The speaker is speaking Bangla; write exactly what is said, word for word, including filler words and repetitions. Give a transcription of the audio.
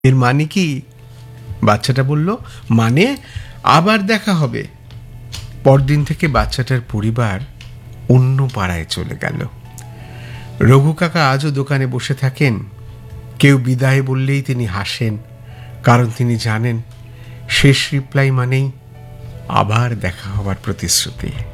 এর মানে কি? বাচ্চাটা বলল, মানে আবার দেখা হবে। পরদিন থেকে বাচ্চাটার পরিবার অন্য পাড়ায় চলে গেল। রঘু কাকা আজও দোকানে বসে থাকেন। কেউ বিদায় বললেই তিনি হাসেন, কারণ তিনি জানেন শেষ রিপ্লাই মানেই আবার দেখা হবার প্রতিশ্রুতি।